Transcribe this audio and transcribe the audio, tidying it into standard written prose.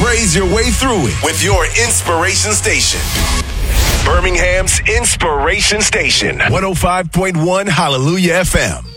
Praise your way through it with your inspiration station. Birmingham's Inspiration Station. 105.1 Hallelujah FM.